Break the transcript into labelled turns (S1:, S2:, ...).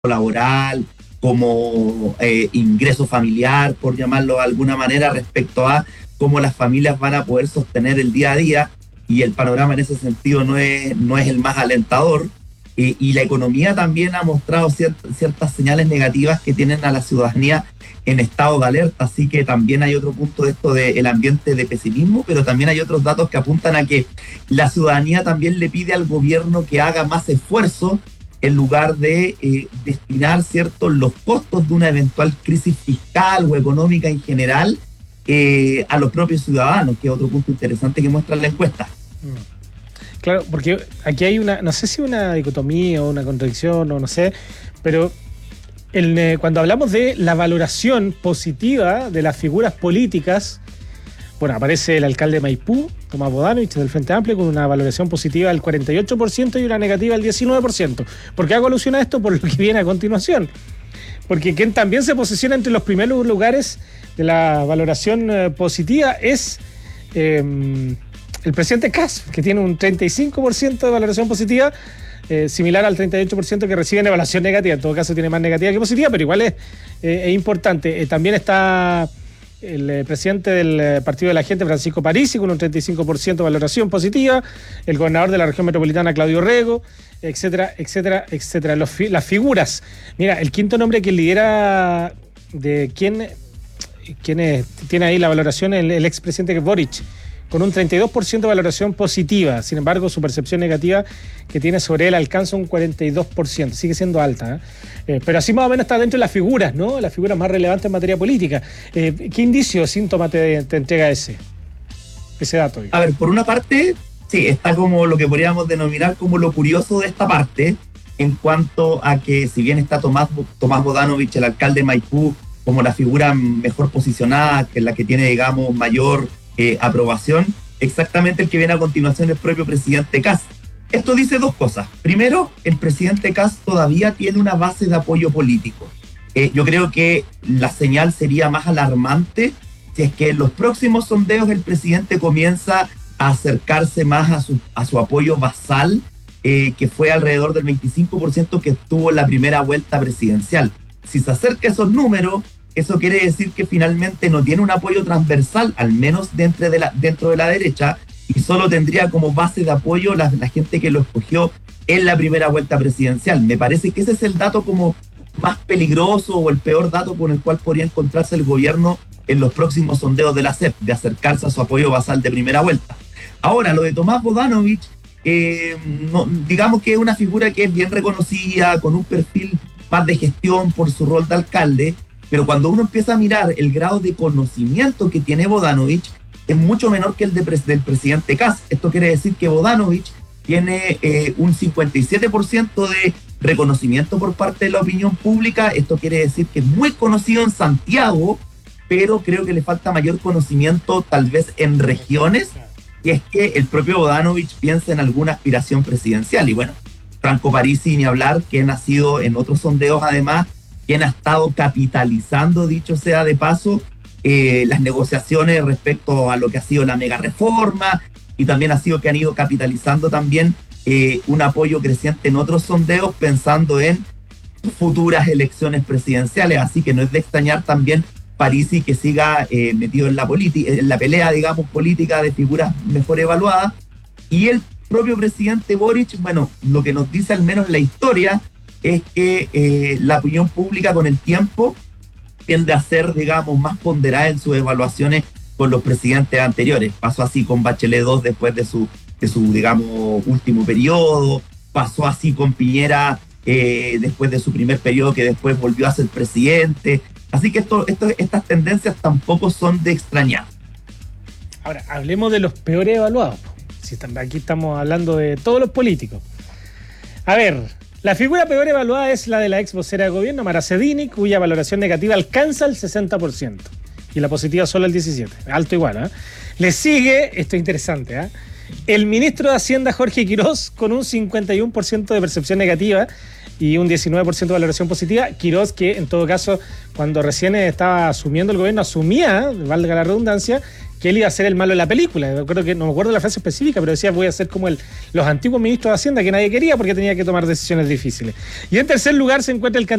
S1: laboral, como ingreso familiar, por llamarlo de alguna manera, respecto a cómo las familias van a poder sostener el día a día, y el panorama en ese sentido no es el más alentador. Y la economía también ha mostrado ciertas señales negativas que tienen a la ciudadanía en estado de alerta, así que también hay otro punto de esto del ambiente de pesimismo, pero también hay otros datos que apuntan a que la ciudadanía también le pide al gobierno que haga más esfuerzo en lugar de destinar los costos de una eventual crisis fiscal o económica en general a los propios ciudadanos, que es otro punto interesante que muestra la encuesta.
S2: Claro, porque aquí hay no sé si una dicotomía o una contradicción o no sé, pero cuando hablamos de la valoración positiva de las figuras políticas, bueno, aparece el alcalde de Maipú, Tomás Bodanovich, del Frente Amplio, con una valoración positiva del 48% y una negativa del 19%. ¿Por qué hago alusión a esto? Por lo que viene a continuación. Porque quien también se posiciona entre los primeros lugares de la valoración positiva es el presidente Kast, que tiene un 35% de valoración positiva, similar al 38% que recibe en evaluación negativa. En todo caso tiene más negativa que positiva, pero igual es importante. También está el presidente del Partido de la Gente, Francisco Parisi, con un 35% de valoración positiva, el gobernador de la región metropolitana, Claudio Rego, etcétera, etcétera, etcétera. Las figuras. Mira, el quinto nombre que lidera de quién tiene ahí la valoración, el expresidente Boric, con un 32% de valoración positiva. Sin embargo, su percepción negativa que tiene sobre él alcanza un 42%. Sigue siendo alta, pero así más o menos está dentro de las figuras, ¿no? Las figuras más relevantes en materia política. ¿Qué indicio o síntoma te entrega ese dato?
S1: A ver, por una parte, sí, está como lo que podríamos denominar como lo curioso de esta parte, en cuanto a que si bien está Tomás Bodanovich, el alcalde de Maipú, como la figura mejor posicionada, que es la que tiene, digamos, mayor aprobación, exactamente el que viene a continuación es el propio presidente Kast. Esto dice dos cosas. Primero, el presidente Kast todavía tiene una base de apoyo político. Yo creo que la señal sería más alarmante si es que en los próximos sondeos el presidente comienza a acercarse más a su apoyo basal, que fue alrededor del 25% que tuvo en la primera vuelta presidencial. Si se acerca a esos números, eso quiere decir que finalmente no tiene un apoyo transversal, al menos dentro de la derecha, y solo tendría como base de apoyo la gente que lo escogió en la primera vuelta presidencial. Me parece que ese es el dato como más peligroso o el peor dato con el cual podría encontrarse el gobierno en los próximos sondeos de la CEP, de acercarse a su apoyo basal de primera vuelta. Ahora, lo de Tomás Bodanovich, digamos que es una figura que es bien reconocida, con un perfil más de gestión por su rol de alcalde, pero cuando uno empieza a mirar el grado de conocimiento que tiene Bodanovich, es mucho menor que el del presidente Kast. Esto quiere decir que Bodanovich tiene un 57% de reconocimiento por parte de la opinión pública. Esto quiere decir que es muy conocido en Santiago, pero creo que le falta mayor conocimiento tal vez en regiones, y es que el propio Bodanovich piensa en alguna aspiración presidencial. Y bueno, Franco Parisi, ni hablar, que ha nacido en otros sondeos además, quien ha estado capitalizando, dicho sea de paso, las negociaciones respecto a lo que ha sido la mega reforma, y también que han ido capitalizando también un apoyo creciente en otros sondeos pensando en futuras elecciones presidenciales. Así que no es de extrañar también Parisi que siga metido en la pelea, digamos, política de figuras mejor evaluadas. Y el propio presidente Boric, bueno, lo que nos dice al menos la historia es que la opinión pública con el tiempo tiende a ser, digamos, más ponderada en sus evaluaciones con los presidentes anteriores. Pasó así con Bachelet II después de su digamos, último periodo, pasó así con Piñera después de su primer periodo, que después volvió a ser presidente. Así que estas tendencias tampoco son de extrañar.
S2: Ahora, hablemos de los peores evaluados. Si aquí estamos hablando de todos los políticos. A ver, la figura peor evaluada es la de la ex vocera de gobierno, Mara Cedini, cuya valoración negativa alcanza el 60% y la positiva solo el 17%. Alto igual, ¿eh? Le sigue, esto es interesante, el ministro de Hacienda, Jorge Quirós, con un 51% de percepción negativa y un 19% de valoración positiva. Quirós, que en todo caso, cuando recién estaba asumiendo el gobierno, asumía, valga la redundancia, que él iba a ser el malo de la película. No me acuerdo la frase específica, pero decía, voy a ser como los antiguos ministros de Hacienda que nadie quería porque tenía que tomar decisiones difíciles. Y en tercer lugar se encuentra el